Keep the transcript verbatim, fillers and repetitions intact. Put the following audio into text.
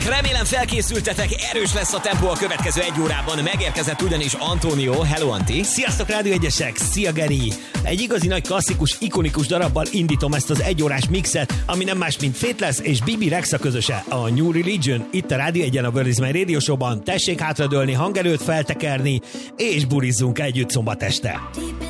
remélem felkészültetek, erős lesz a tempó a következő egy órában, megérkezett ugyanis Antonio. Hello, Anti! Sziasztok, Rádió Egyesek! Szia, Geri! Egy igazi nagy klasszikus, ikonikus darabbal indítom ezt az egyórás mixet, ami nem más, mint Faithless és Bibi Rexha közöse, a New Religion, itt a Rádió Egyen, a World is My Radio Show-ban. Tessék hátradőlni, hangerőt feltekerni, és burizzunk együtt szombat este!